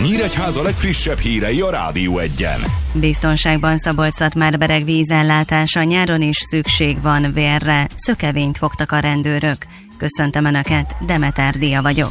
Nyíregyháza legfrissebb hírei a Rádió Egyen. Biztonságban Szabolcs-Szatmár-Bereg vízellátása, nyáron is szükség van vérre, szökevényt fogtak a rendőrök. Köszöntöm Önöket, Demeter Dia vagyok.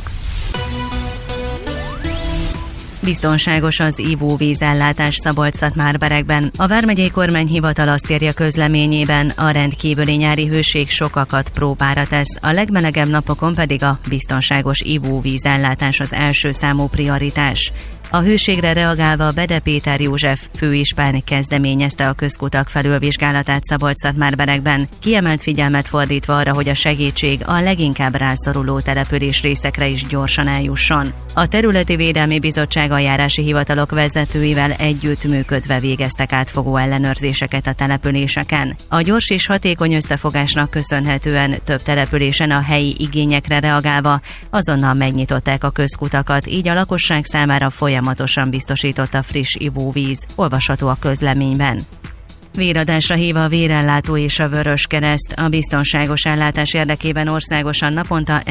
Biztonságos az ivóvízellátás Szabolcs-Szatmár-Beregben. A vármegyei kormányhivatal azt írja közleményében, a rendkívüli nyári hőség sokakat próbára tesz, a legmelegebb napokon pedig a biztonságos ivóvízellátás az első számú prioritás. A hőségre reagálva Bede Péter József főispán kezdeményezte a közkutak felülvizsgálatát Szabolcs-Szatmár-Beregben, kiemelt figyelmet fordítva arra, hogy a segítség a leginkább rászoruló település részekre is gyorsan eljusson. A Területi Védelmi Bizottság eljárási hivatalok vezetőivel együttműködve végeztek átfogó ellenőrzéseket a településeken. A gyors és hatékony összefogásnak köszönhetően több településen a helyi igényekre reagálva azonnal megnyitották a közkutakat, így a lakosság számára folyamatosan biztosított a friss ivóvíz, olvasható a közleményben. Véradásra hív a Vérellátó és a Vöröskereszt. A biztonságos ellátás érdekében országosan naponta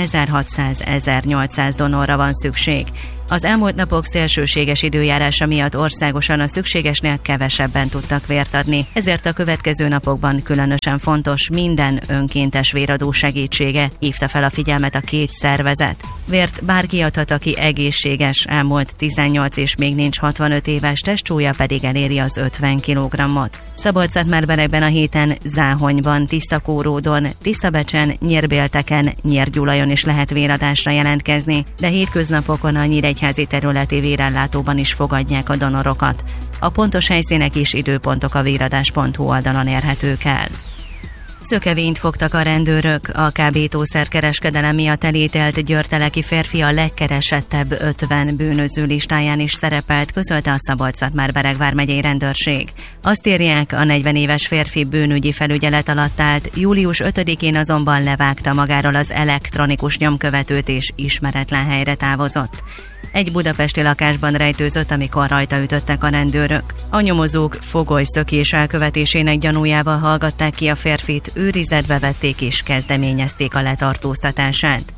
1600-1800 donorra van szükség. Az elmúlt napok szélsőséges időjárása miatt országosan a szükségesnél kevesebben tudtak vért adni, ezért a következő napokban különösen fontos minden önkéntes véradó segítsége, hívta fel a figyelmet a két szervezet. Vért bárki adhat, aki egészséges, elmúlt 18 és még nincs 65 éves, testsúlya pedig eléri az 50 kg-ot. Szabolcs-Szatmár-Beregben a héten Záhonyban, Tisztakóródon, Tisztabecsen, Nyírbélteken, Nyírgyulajon is lehet véradásra jelentkezni, de hétköznapokon a Nyíregyházi területi vérellátóban is fogadják a donorokat. A pontos helyszínek és időpontok a véradás.hu oldalon érhetők el. Szökevényt fogtak a rendőrök. A kábítószerkereskedelem miatt elítélt győrteleki férfi a legkeresettebb 50 bűnöző listáján is szerepelt, közölte a Szabolcs-Szatmár-Bereg vármegyei rendőrség. Azt írják, a 40 éves férfi bűnügyi felügyelet alatt állt, július 5-én azonban levágta magáról az elektronikus nyomkövetőt és ismeretlen helyre távozott. Egy budapesti lakásban rejtőzött, amikor rajta ütöttek a rendőrök. A nyomozók fogolyszökés elkövetésének gyanújával hallgatták ki a férfit, őrizetbe vették és kezdeményezték a letartóztatását.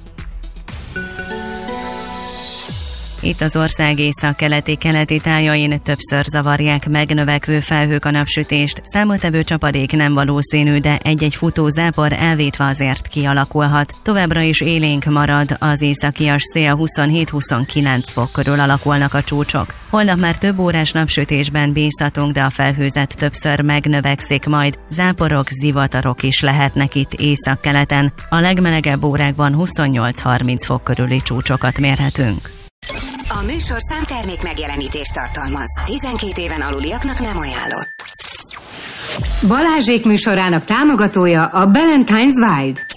Itt az ország északkeleti tájain többször zavarják megnövekvő felhők a napsütést, számottevő csapadék nem valószínű, de egy-egy futó zápor elvétve azért kialakulhat. Továbbra is élénk marad, az északias szél 27-29 fok körül alakulnak a csúcsok. Holnap már több órás napsütésben bízhatunk, de a felhőzet többször megnövekszik majd, záporok, zivatarok is lehetnek itt északkeleten. A legmelegebb órákban 28-30 fok körüli csúcsokat mérhetünk. A műsorszám termék megjelenítést tartalmaz. 12 éven aluliaknak nem ajánlott. Balázsék műsorának támogatója a Ballantine's Wild.